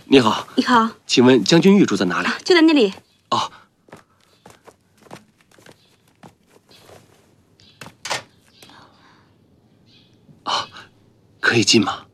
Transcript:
你好。 你好， 请问将军御住在哪里？ 就在那里。 哦。啊，可以进吗？